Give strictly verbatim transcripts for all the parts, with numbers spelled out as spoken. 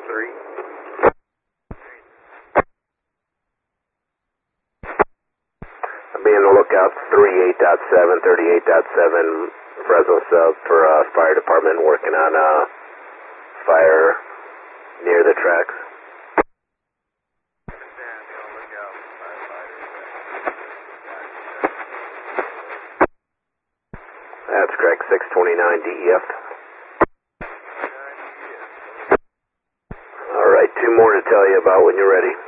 three. I'm being on the lookout thirty-eight point seven, thirty-eight point seven, Fresno South for uh, fire department working on uh, fire near the tracks. That's correct, six twenty-nine D E F. Alright, two more to tell you about when you're ready.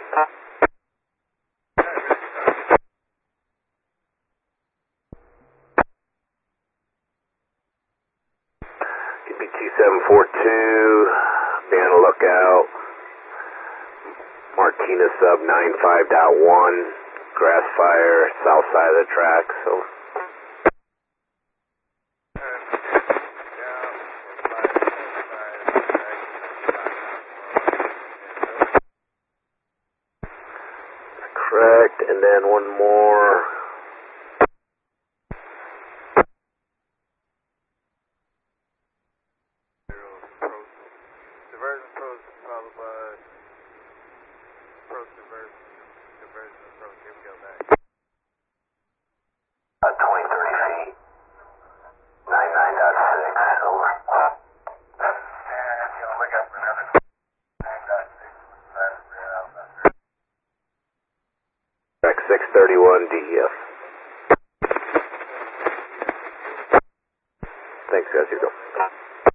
Could be two seven four two, be on the lookout. Martinez sub ninety-five point one, grass fire, south side of the track, so. Correct, and then one more. Diversion approach followed by approach diversion, diversion approach. Here we go back. Uh, twenty, thirty feet. ninety-nine point six, over. And you'll look up for another nine point six. six thirty-one D E F. Thanks, guys. You go.